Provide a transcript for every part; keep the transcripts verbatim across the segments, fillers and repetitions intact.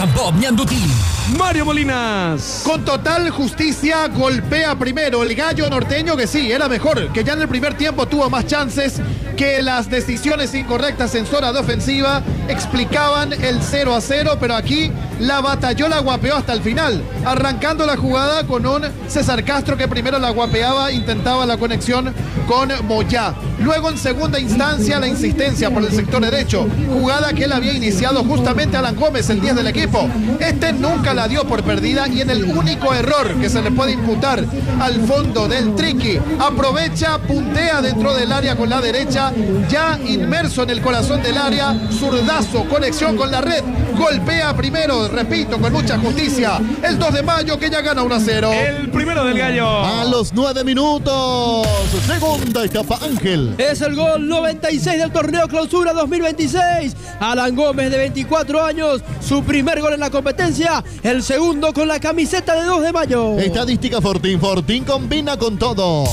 Bob Ñanduti. Mario Molinas. Con total justicia golpea primero el gallo norteño, que sí, era mejor, que ya en el primer tiempo tuvo más chances, que las decisiones incorrectas en zona de ofensiva explicaban el cero a cero, pero aquí la batalló, la guapeó hasta el final, arrancando la jugada con un César Castro que primero la guapeaba, intentaba la conexión con Moyá. Luego en segunda instancia la insistencia por el sector derecho, jugada que él había iniciado justamente Alan Gómez, el diez del equipo. Este nunca la dio por perdida y en el único error que se le puede imputar al fondo del Triqui, aprovecha, puntea dentro del área con la derecha, ya inmerso en el corazón del área, zurdazo, conexión con la red, golpea primero, repito, con mucha justicia, el dos de mayo que ya gana uno a cero. El primero del gallo. A los nueve minutos, segunda etapa, Ángel. Es el gol noventa y seis del torneo Clausura dos mil veintiséis. Alan Gómez, de veinticuatro años, su primer gol en la competencia, el segundo con la camiseta de dos de mayo. Estadística Fortín, Fortín combina con todo.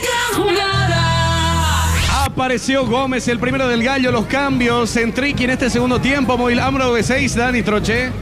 Apareció Gómez, el primero del gallo, los cambios en Triqui en este segundo tiempo. Móvil Ambro B seis, Dani Troche.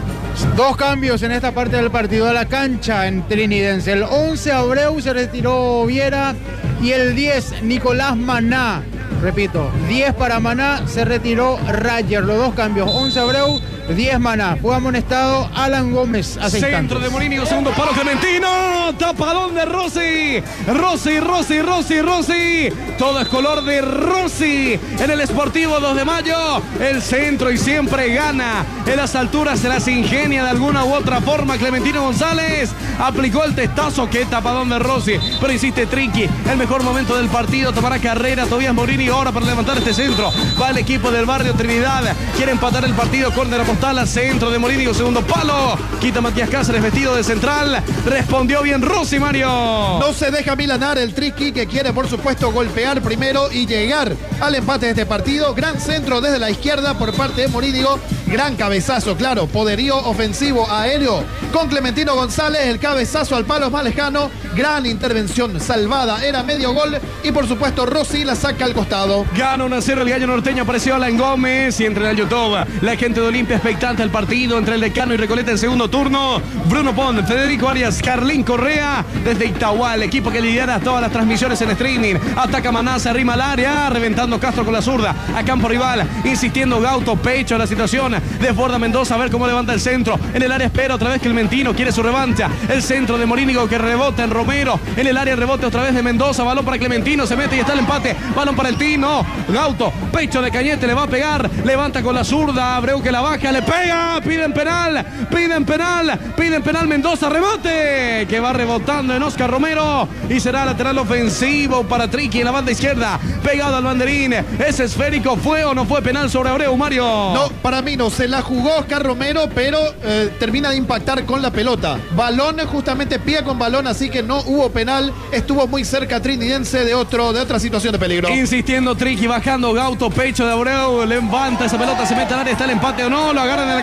Dos cambios en esta parte del partido. A la cancha en Trinidense. El once Abreu, se retiró Viera, y el diez Nicolás Maná. Repito, diez para Maná, se retiró Rayer. Los dos cambios, once Abreu, diez Maná. Fue amonestado Alan Gómez hace Centro instantes. de Morínigo, segundo palo Clementino. Tapadón de Rossi. Rossi, Rossi, Rossi, Rossi. Todo es color de Rossi. En el Sportivo dos de mayo. El centro y siempre gana. En las alturas se las ingenia de alguna u otra forma. Clementino González aplicó el testazo. Qué tapadón de Rossi. Pero insiste Triqui. El mejor momento del partido. Tomará carrera Tobías Morini ahora para levantar este centro. Va el equipo del barrio Trinidad. Quiere empatar el partido. Córner Apostala. Centro de Morínigo. Segundo palo. Quita Matías Cáceres vestido de central. Respondió bien Rossi, Mario. No se deja milanar el Triqui, que quiere por supuesto golpear primero y llegar al empate de este partido. Gran centro desde la izquierda por parte de Morínigo. Gran cabezazo, claro, poderío ofensivo aéreo con Clementino González. El cabezazo al palo más lejano. Gran intervención salvada, era medio gol. Y por supuesto Rossi la saca al costado. Gana uno a cero el gallo norteño. Apareció Alan Gómez y entre el YouTube la gente de Olimpia expectante al partido entre el Decano y Recoleta en segundo turno. Bruno Pont, Federico Arias, Carlín Correa desde Itahuá, el equipo que lidera todas las transmisiones en streaming. Ataca Maná, se arrima al área, reventando Castro con la zurda a campo rival, insistiendo Gauto, pecho la situación, desborda Mendoza, a ver cómo levanta el centro, en el área espera otra vez Clementino, quiere su revancha, el centro de Morínigo que rebota en Romero, en el área rebote otra vez de Mendoza, balón para Clementino, se mete y está el empate, balón para el Tino, Gauto, pecho de Cañete, le va a pegar, levanta con la zurda, Abreu que la baja, le pega, piden penal, piden penal, piden penal Mendoza, rebote, que va rebotando en Oscar Romero y será lateral ofensivo para Triqui en la banda izquierda, pegado al banderín, es esférico, ¿fue o no fue penal sobre Abreu, Mario? No, para mí no, se la jugó Oscar Romero, pero eh, termina de impactar con la pelota. Balón, justamente pie con balón, así que no hubo penal, estuvo muy cerca Trinidense de, otro, de otra situación de peligro. Insistiendo Triqui, bajando Gauto, pecho de Abreu, levanta esa pelota, se mete al área, está el empate o no, lo agarran en la